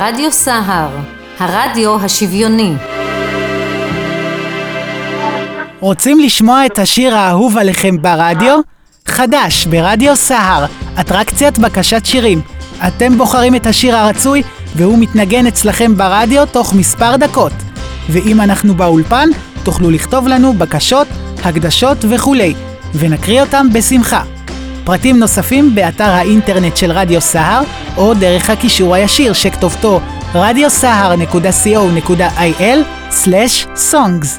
רדיו סהר, הרדיו השוויוני. רוצים לשמוע את השיר האהוב עליכם ברדיו? חדש ברדיו סהר, אטרקציית בקשת שירים. אתם בוחרים את השיר הרצוי והוא מתנגן אצלכם ברדיו תוך מספר דקות. ואם אנחנו באולפן, תוכלו לכתוב לנו בקשות, הקדשות וכולי, ונקריא אותם בשמחה. פרטים נוספים באתר האינטרנט של רדיו סהר, או דרך הקישור הישיר שכתובתו radiosahar.co.il/songs.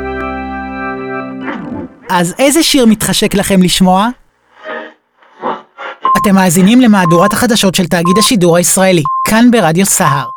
אז איזה שיר מתחשק לכם לשמוע? אתם מאזינים למהדורת החדשות של תאגיד השידור הישראלי, כאן ברדיו סהר.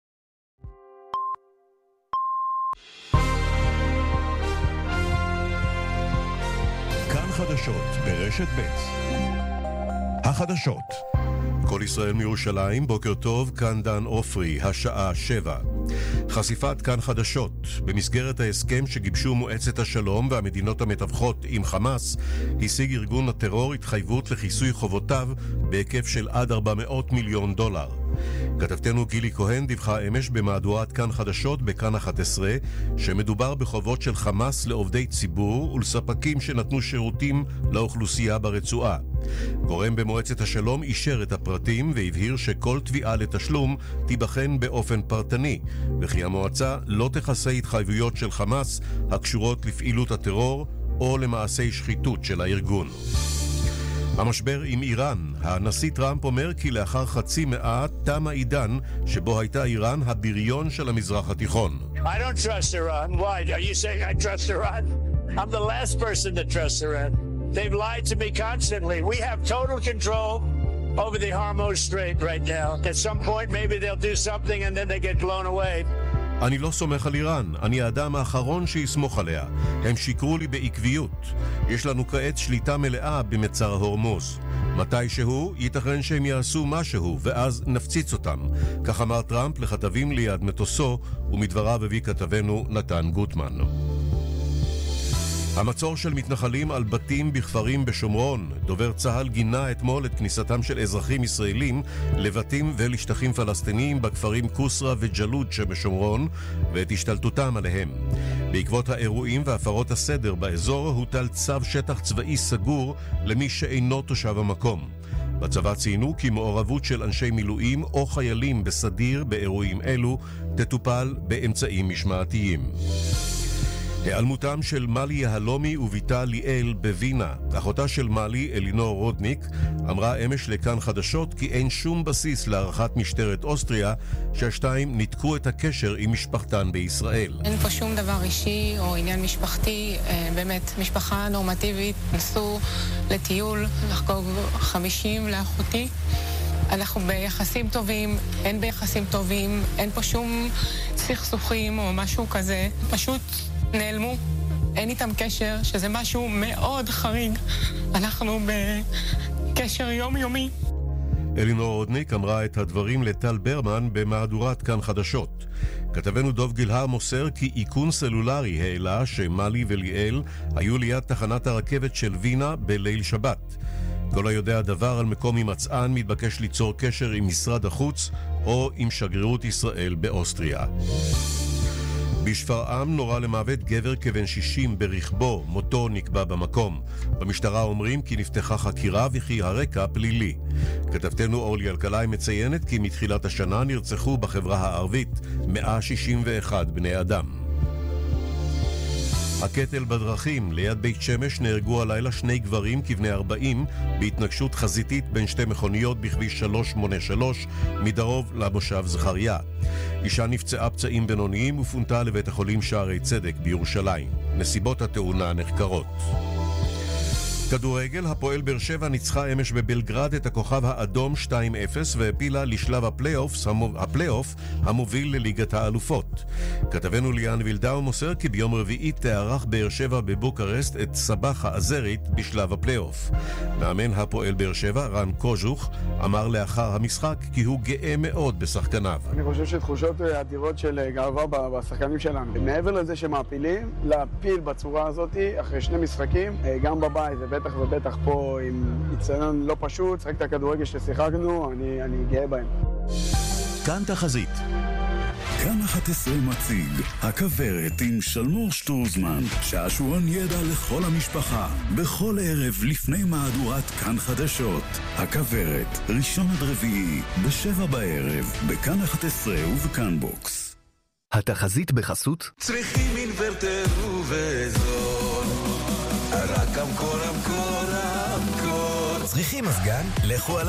כאן חדשות ברשת ב'. החדשות. כל ישראל מירושלים, בוקר טוב, כאן דן אופרי, השעה 7. חשיפת כאן חדשות. במסגרת ההסכם שגיבשו מועצת השלום והמדינות המתווכות עם חמאס, השיג ארגון הטרור התחייבות לכיסוי חובותיו בהיקף של עד $400 מיליון. כתבתנו גילי כהן דיווחה אמש במהדורת כאן חדשות בכאן 11 שמדובר בחובות של חמאס לעובדי ציבור ולספקים שנתנו שירותים לאוכלוסייה ברצועה. גורם במועצת השלום אישר את הפרטים והבהיר שכל תביעה לתשלום תיבחן באופן פרטני, וכי המועצה לא תכסה התחייבויות של חמאס הקשורות לפעילות הטרור או למעשי שחיתות של הארגון. המשבר עם איראן. הנשיא טראמפ אומר כי לאחר חצי מאה תם העידן שבו הייתה איראן הבריון של המזרח התיכון. I don't trust Iran. Why? Are you saying I trust Iran? I'm the last person to trust Iran. They've lied to me constantly. We have total control over the Hormuz Strait right now. At some point maybe they'll do something and then they get blown away. אני לא סומך על איראן, אני האדם האחרון שיסמוך עליה. הם שיקרו לי בעקביות. יש לנו כעת שליטה מלאה במצר ההורמוז. מתישהו ייתכן שהם יעשו משהו, ואז נפציץ אותם. כך אמר טראמפ לכתבים ליד מטוסו, ומדבריו הביא כתבנו נתן גוטמן. המצור של מתנחלים על בתים בכפרים בשומרון. דובר צהל גינה אתמול את כניסתם של אזרחים ישראלים לבתים ולשטחים פלסטיניים בכפרים קוסרה וג'לוד שבשומרון ואת השתלטותם עליהם. בעקבות האירועים והפרות הסדר באזור הוטל צו שטח צבאי סגור למי שאינו תושב המקום. בצבא ציינו כי מעורבות של אנשי מילואים או חיילים בסדיר באירועים אלו תטופל באמצעים משמעתיים. העלמותם של מלי יהלומי וביתה ליאל בווינה. אחותה של מלי, אלינור רודניק, אמרה אמש לכאן חדשות כי אין שום בסיס להערכת משטרת אוסטריה שהשתיים ניתקו את הקשר עם משפחתן בישראל. אין פה שום דבר אישי או עניין משפחתי, באמת משפחה נורמטיבית, נסו לטיול, לחגוג 50 לאחותי. אנחנו ביחסים טובים, אין ביחסים טובים, אין פה שום סכסוכים או משהו כזה, פשוט נעלמו, אין איתם קשר, שזה משהו מאוד חריג. אנחנו בקשר יומיומי. אלינור רודניק אמרה את הדברים לטל ברמן במהדורת כאן חדשות. כתבנו דוב גילהר מוסר כי איכון סלולרי העלה שמלי וליאל היו ליד תחנת הרכבת של וינה בליל שבת. כל היודע דבר על מקום הימצאן מתבקש ליצור קשר עם משרד החוץ או עם שגרירות ישראל באוסטריה. בשפרעם נורה למוות גבר כבן 60 ברכבו, מותו נקבע במקום. במשטרה אומרים כי נפתחה חקירה וכי הרקע פלילי. כתבתנו אורלי אלקלעי מציינת כי מתחילת השנה נרצחו בחברה הערבית 161 בני אדם. הקטל בדרכים. ליד בית שמש נהרגו הלילה 2 גברים כבני 40 בהתנגשות חזיתית בין 2 מכוניות בכביש 383 מדרוב למושב זכריה. אישה נפצעה פצעים בינוניים ופונתה לבית החולים שערי צדק בירושלים. נסיבות התאונה נחקרות. כדורגל. הפועל באר שבע ניצחה אמש בבלגרד את הכוכב האדום 2-0 והפילה לשלב הפלייאוף המוביל לליגת האלופות. כתבנו ליאן וילדאו מוסר כי ביום רביעי תארח באר שבע בבוקרשט את סבח האזרית בשלב הפלייאוף. מאמן הפועל באר שבע רן קוז'וך אמר לאחר המשחק כי הוא גאה מאוד בשחקניו. אני חושב שתחושות אדירות של גאווה בשחקנים שלנו. מעבר לזה שמעפילים, להפיל בצורה הזאת אחרי 2 משחקים, גם בבית ובטח ובטח פה עם יצטדיון לא פשוט, שחק את הכדורגל ששיחקנו, אני גאה בהם. כאן תחזית. כאן 11 מציג הכברת עם שלמור שטורזמן, שעשועון ידע לכל המשפחה, בכל ערב לפני מהדורת כאן חדשות. הכברת, ראשון עד רביעי, ב7 בערב, בכאן 11 ובכאן בוקס. התחזית בחסות צריכים אינוורטר ובזול, רק אמקור. צריכים מזגן? לכו על